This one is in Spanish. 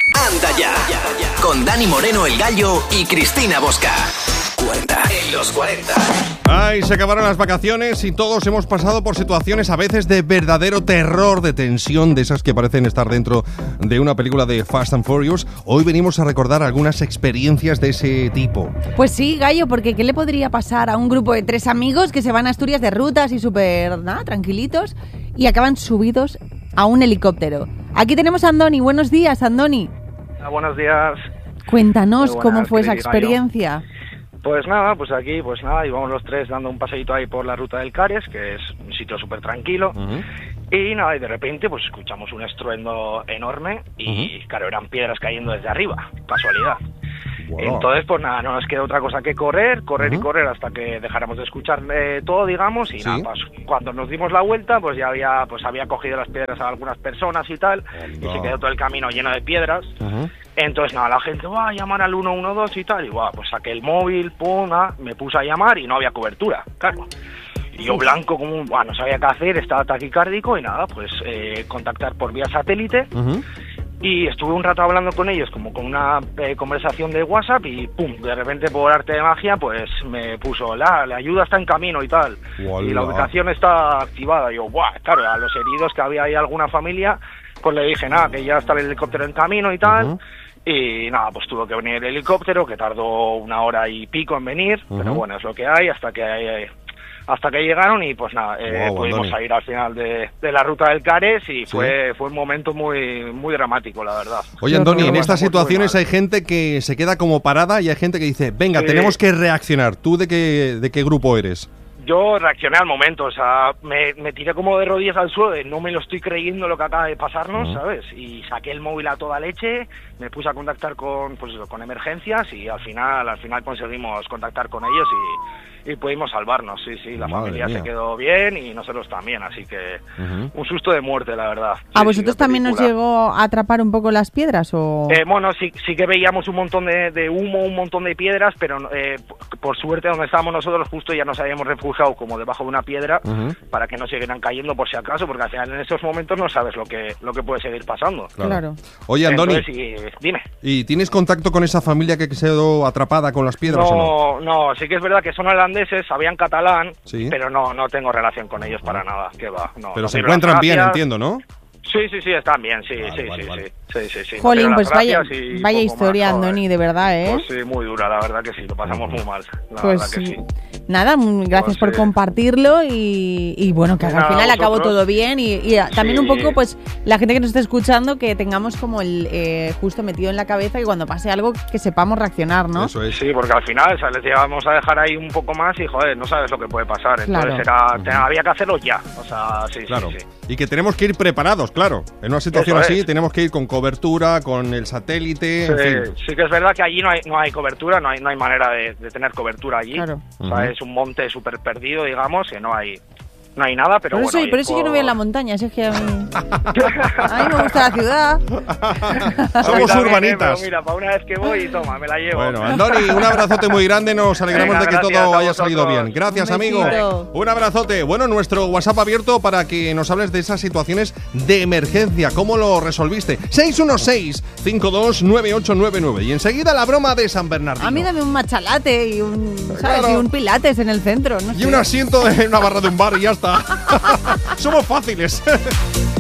Anda ya, con Dani Moreno el Gallo y Cristina Bosca. Cuenta en los 40. Ay, se acabaron las vacaciones y todos hemos pasado por situaciones a veces de verdadero terror, de tensión, de esas que parecen estar dentro de una película de Fast and Furious. Hoy venimos a recordar algunas experiencias de ese tipo. Pues sí, Gallo, porque ¿qué le podría pasar a un grupo de 3 amigos que se van a Asturias de rutas y súper tranquilitos y acaban subidos a un helicóptero? Aquí tenemos a Andoni. Buenos días, Andoni. Buenos días. Cuéntanos Buenas, cómo fue esa Gallo. experiencia. Pues nada, íbamos los tres dando un paseíto ahí por la ruta del Cares, que es un sitio súper tranquilo. Y nada, y de repente pues escuchamos un estruendo enorme y claro, eran piedras cayendo desde arriba, casualidad. Wow. Entonces pues nada, no nos queda otra cosa que correr y correr hasta que dejáramos de escuchar todo, digamos, y nada, pues cuando nos dimos la vuelta pues ya había cogido las piedras a algunas personas y tal, y se quedó todo el camino lleno de piedras. Entonces nada, la gente va a llamar al 112 y tal, y pues saqué el móvil, me puse a llamar y no había cobertura, claro. Y yo blanco como no sabía qué hacer, estaba taquicárdico y nada, pues contactar por vía satélite. Y estuve un rato hablando con ellos, como con una conversación de WhatsApp, y pum, de repente por arte de magia, pues me puso, la ayuda está en camino y tal. Y la ubicación está activada. Y yo, claro, a los heridos que había ahí alguna familia, pues le dije, nada, que ya está el helicóptero en camino y tal. Y nada, pues tuvo que venir el helicóptero, que tardó 1 hora y pico en venir, pero bueno, es lo que hay, hasta que llegaron y pues nada, pudimos salir al final de la ruta del Cares y fue un momento muy, muy dramático, la verdad. Oye, Andoni, en estas situaciones hay gente que se queda como parada y hay gente que dice, venga, tenemos que reaccionar. ¿Tú de qué grupo eres? Yo reaccioné al momento, o sea, me tiré como de rodillas al suelo, no me lo estoy creyendo lo que acaba de pasarnos, ¿sabes? Y saqué el móvil a toda leche, me puse a contactar con emergencias y al final conseguimos contactar con ellos y pudimos salvarnos, sí, la familia se quedó bien y nosotros también, así que un susto de muerte, la verdad. ¿A vosotros también nos llegó a atrapar un poco las piedras o...? Bueno, sí que veíamos un montón de humo, un montón de piedras, pero por suerte donde estábamos nosotros justo ya nos habíamos refugiado como debajo de una piedra para que no siguieran cayendo por si acaso, porque al final en esos momentos no sabes lo que puede seguir pasando. Claro. Oye, Andoni, dime. ¿Y tienes contacto con esa familia que quedó atrapada con las piedras o no? No, sí que es verdad que son holandeses, sabían catalán, pero no tengo relación con ellos para nada, que va. No, pero se encuentran bien, entiendo, ¿no? Sí, están bien, sí. Jolín, pues vaya historia, Andoni, de verdad, ¿eh? Pues sí, muy dura, la verdad que sí, lo pasamos muy mal, la pues verdad que sí. Nada, gracias por compartirlo y bueno, que al final acabó todo bien y también un poco, pues, la gente que nos está escuchando, que tengamos como el justo metido en la cabeza y cuando pase algo que sepamos reaccionar, ¿no? Eso es. Sí, porque al final, o sea, les íbamos a dejar ahí un poco más y, joder, no sabes lo que puede pasar, entonces había que hacerlo ya, o sea, sí. Y que tenemos que ir preparados, claro, en una situación así tenemos que ir con cobertura, con el satélite, en fin. Sí que es verdad que allí no hay cobertura, no hay manera de tener cobertura allí, o sea, es un monte súper perdido, digamos, que no hay nada, pero bueno. Por eso yo no voy a la montaña, es que a mí me gusta la ciudad. Somos urbanitas. Mira, para una vez que voy, toma, me la llevo. Bueno, Andoni, un abrazote muy grande, nos alegramos de que todo haya salido bien. Gracias, amigo. Un abrazote. Bueno, nuestro WhatsApp abierto para que nos hables de esas situaciones de emergencia, ¿cómo lo resolviste? 616-529899. Y enseguida la broma de San Bernardino. A mí dame un matchalate y un pilates en el centro, no sé. Y un asiento en una barra de un bar y ya está. Somos fáciles.